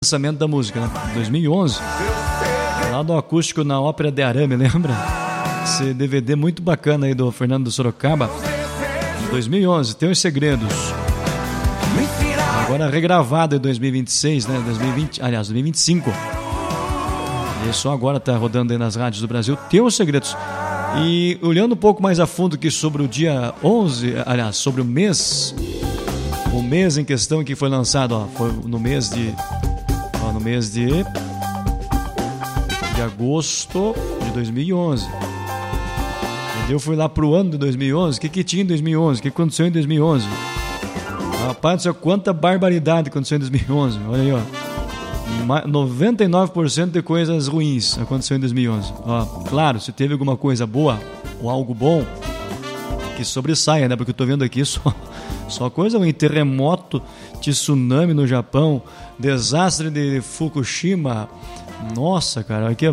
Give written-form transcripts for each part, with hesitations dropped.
lançamento da música, né? 2011. Lá do acústico na Ópera de Arame, lembra? Esse DVD muito bacana aí do Fernando do Sorocaba. 2011, Teus Segredos. Agora regravado em 2026, né? 2025. E só agora tá rodando aí nas rádios do Brasil, Teus Segredos. E olhando um pouco mais a fundo que sobre o dia 11, aliás, sobre o mês em questão que foi lançado, ó, foi no mês de agosto de 2011. Eu fui lá pro ano de 2011, o que tinha em 2011, o que aconteceu em 2011? Rapaz, quanta barbaridade aconteceu em 2011, olha aí, ó. 99% de coisas ruins aconteceu em 2011. Ó, claro, se teve alguma coisa boa ou algo bom que sobressaia, né? Porque eu tô vendo aqui só coisa ruim. Terremoto, tsunami no Japão, desastre de Fukushima. Nossa, cara, aqui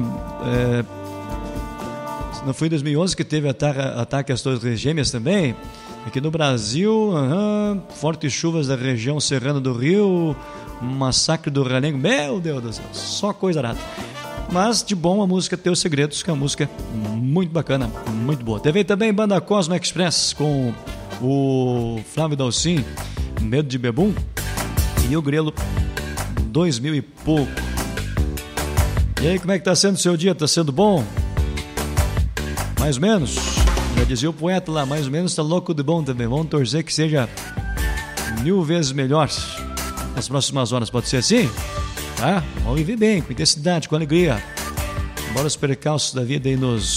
não foi em 2011 que teve ataque às Torres Gêmeas também? Aqui no Brasil, fortes chuvas da região serrana do Rio, massacre do Realengo, meu Deus do céu, só coisa nada. Mas de bom a música Teus Segredos, que é uma música muito bacana, muito boa. Teve também Banda Cosmo Express com o Flávio Dalcin, Medo de Bebum, e o Grelo, 2000 e pouco. E aí, como é que tá sendo o seu dia? Tá sendo bom? Mais ou menos? Já dizia o poeta lá, mais ou menos tá louco de bom também. Vamos torcer que seja 1000 vezes melhor nas próximas horas. Pode ser assim? Tá? Vamos viver bem, com intensidade, com alegria. Embora os percalços da vida aí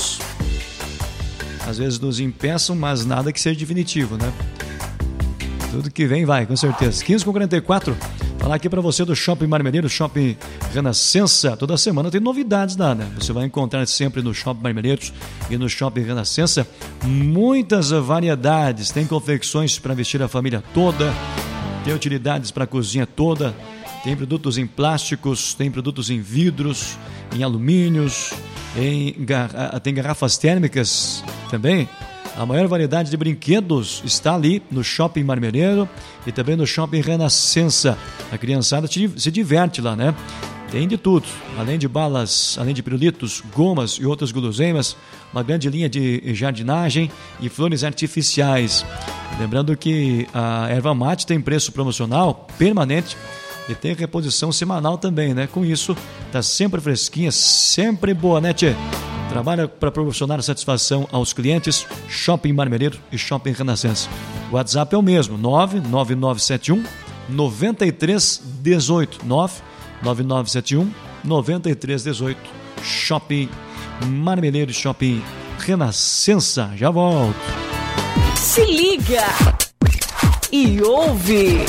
às vezes nos impeçam, mas nada que seja definitivo, né? Tudo que vem vai, com certeza. 15h44. Falar aqui para você do Shopping Marmeleiro, Shopping Renascença. Toda semana tem novidades lá, né? Você vai encontrar sempre no Shopping Marmeleiros e no Shopping Renascença muitas variedades. Tem confecções para vestir a família toda, tem utilidades para a cozinha toda, tem produtos em plásticos, tem produtos em vidros, em alumínios, tem garrafas térmicas também. A maior variedade de brinquedos está ali no Shopping Marmeleiro e também no Shopping Renascença. A criançada se diverte lá, né? Tem de tudo, além de balas, além de pirulitos, gomas e outras guloseimas, uma grande linha de jardinagem e flores artificiais. Lembrando que a erva mate tem preço promocional permanente e tem reposição semanal também, né? Com isso, tá sempre fresquinha, sempre boa, né, tchê? Trabalha para proporcionar satisfação aos clientes. Shopping Marmeleiro e Shopping Renascença. O WhatsApp é o mesmo, 99971 9318. 99971 9318. Shopping Marmeleiro e Shopping Renascença. Já volto. Se liga e ouve.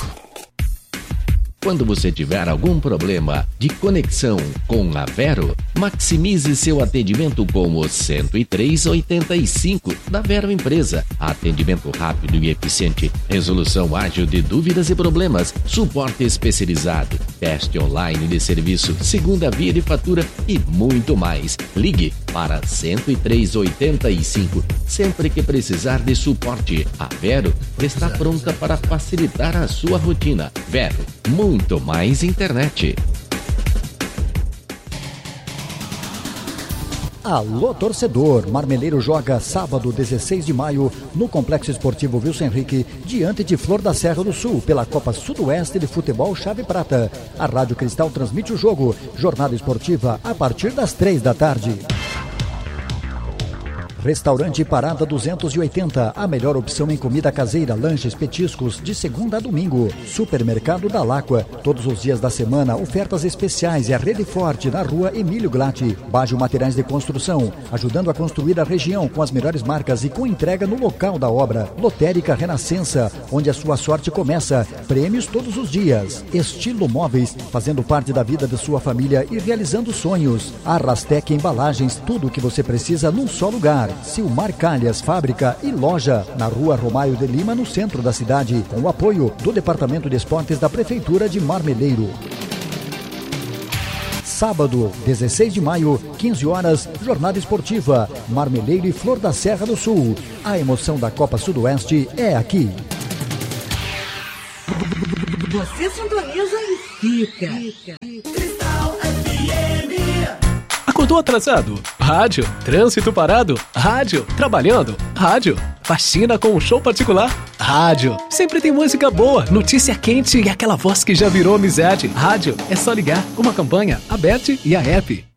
Quando você tiver algum problema de conexão com a Vero, maximize seu atendimento com o 10385 da Vero Empresa. Atendimento rápido e eficiente, resolução ágil de dúvidas e problemas, suporte especializado, teste online de serviço, segunda via de fatura e muito mais. Ligue para 10385 sempre que precisar de suporte. A Vero está pronta para facilitar a sua rotina. Vero, muito mais internet. Alô, torcedor! Marmeleiro joga sábado, 16 de maio, no Complexo Esportivo Wilson Henrique, diante de Flor da Serra do Sul, pela Copa Sudoeste de Futebol Chave Prata. A Rádio Cristal transmite o jogo. Jornada esportiva a partir das 3 da tarde. Restaurante Parada 280, a melhor opção em comida caseira, lanches, petiscos, de segunda a domingo. Supermercado da Láqua, todos os dias da semana, ofertas especiais e a rede forte na rua Emílio Glatti. Bajo Materiais de Construção, ajudando a construir a região com as melhores marcas e com entrega no local da obra. Lotérica Renascença, onde a sua sorte começa. Prêmios todos os dias. Estilo Móveis, fazendo parte da vida de sua família e realizando sonhos. Arrastec Embalagens, tudo o que você precisa num só lugar. Silmar Calhas, fábrica e loja na Rua Romaio de Lima, no centro da cidade, com o apoio do Departamento de Esportes da Prefeitura de Marmeleiro. Sábado, 16 de maio, 15 horas, jornada esportiva, Marmeleiro e Flor da Serra do Sul. A emoção da Copa Sudoeste é aqui. Você sintoniza em Acordou atrasado? Rádio. Trânsito parado? Rádio. Trabalhando? Rádio. Faxina com um show particular? Rádio. Sempre tem música boa, notícia quente e aquela voz que já virou amizade. Rádio. É só ligar. Uma campanha, a Bet e a App.